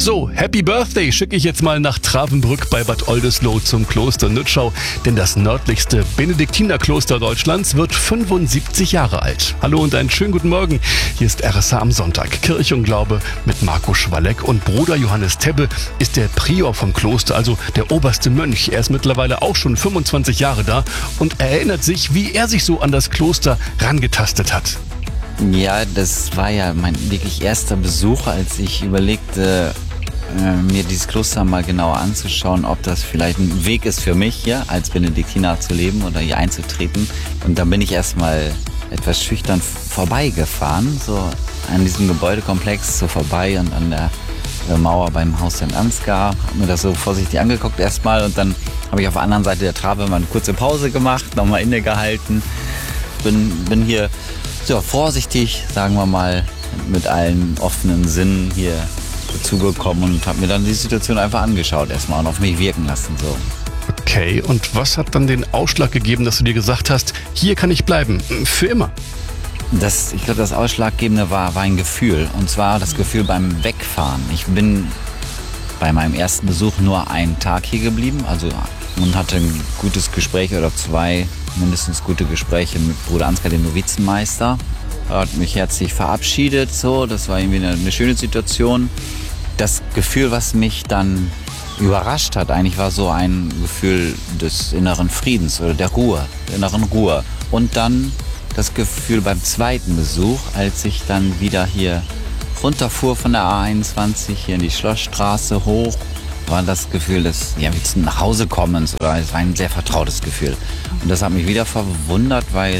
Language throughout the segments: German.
So, Happy Birthday schicke ich jetzt mal nach Travenbrück bei Bad Oldesloe zum Kloster Nützschau, denn das nördlichste Benediktinerkloster Deutschlands wird 75 Jahre alt. Hallo und einen schönen guten Morgen. Hier ist RSH am Sonntag, Kirche und Glaube mit Marco Schwalleck, und Bruder Johannes Tebbe ist der Prior vom Kloster, also der oberste Mönch. Er ist mittlerweile auch schon 25 Jahre da und er erinnert sich, wie er sich so an das Kloster rangetastet hat. Ja, das war ja mein wirklich erster Besuch, als ich überlegte, mir dieses Kloster mal genauer anzuschauen, ob das vielleicht ein Weg ist für mich, hier als Benediktiner zu leben oder hier einzutreten. Und dann bin ich erstmal etwas schüchtern vorbeigefahren, so an diesem Gebäudekomplex so vorbei und an der Mauer beim Haus St. Ansgar. Hab mir das so vorsichtig angeguckt erstmal und dann habe ich auf der anderen Seite der Trave mal eine kurze Pause gemacht, nochmal innegehalten. Bin hier so vorsichtig, sagen wir mal, mit allen offenen Sinnen hier dazugekommen und habe mir dann die Situation einfach angeschaut erstmal und auf mich wirken lassen. So. Okay, und was hat dann den Ausschlag gegeben, dass du dir gesagt hast, hier kann ich bleiben, für immer? Ich glaube, das Ausschlaggebende war ein Gefühl, und zwar das Gefühl beim Wegfahren. Ich bin bei meinem ersten Besuch nur einen Tag hier geblieben, und hatte ein gutes Gespräch oder zwei mindestens gute Gespräche mit Bruder Ansgar, dem Novizenmeister. Er hat mich herzlich verabschiedet, so. Das war irgendwie eine schöne Situation. Das Gefühl, was mich dann überrascht hat, eigentlich war so ein Gefühl des inneren Friedens oder der Ruhe, der inneren Ruhe. Und dann das Gefühl beim zweiten Besuch, als ich dann wieder hier runterfuhr von der A21 hier in die Schlossstraße hoch, war das Gefühl des nach Hause kommens, oder es war ein sehr vertrautes Gefühl. Und das hat mich wieder verwundert, weil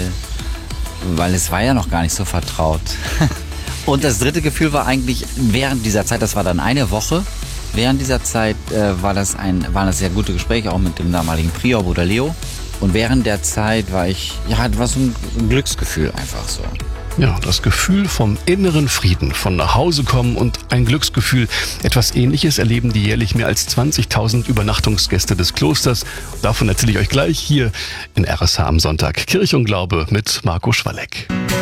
es war ja noch gar nicht so vertraut. Und das dritte Gefühl war eigentlich während dieser Zeit, das war dann eine Woche, während dieser Zeit waren das sehr gute Gespräche, auch mit dem damaligen Prior, Bruder Leo. Und während der Zeit war war so ein Glücksgefühl einfach so. Ja, das Gefühl vom inneren Frieden, von nach Hause kommen und ein Glücksgefühl. Etwas Ähnliches erleben die jährlich mehr als 20.000 Übernachtungsgäste des Klosters. Davon erzähle ich euch gleich hier in RSH am Sonntag. Kirche und Glaube mit Marco Schwalleck.